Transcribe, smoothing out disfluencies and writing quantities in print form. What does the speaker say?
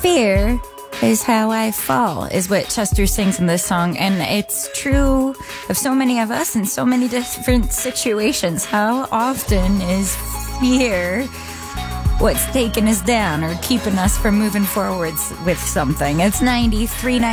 Fear is how I fall, is what Chester sings in this song. And it's true of so many of us in so many different situations. How often is fear what's taking us down or keeping us from moving forwards with something? It's 93.9